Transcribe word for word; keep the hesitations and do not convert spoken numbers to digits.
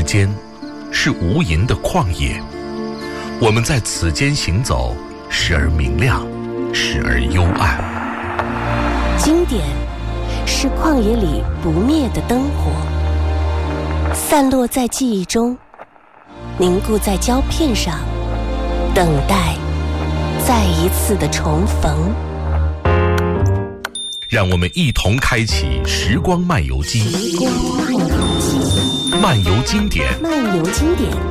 间，是无垠的旷野。我们在此间行走，时而明亮，时而幽暗。 经典是旷野里不灭的灯火，散落在记忆中，凝固在胶片上，等待再一次的重逢。 让我们一同开启时光漫游记， 时光漫游记， 漫游经典， 漫游经典。